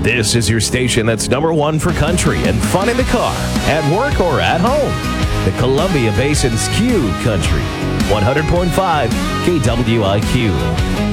This is your station that's number one for country and fun in the car, at work, or at home. The Columbia Basin's Q Country. 100.5 KWIQ.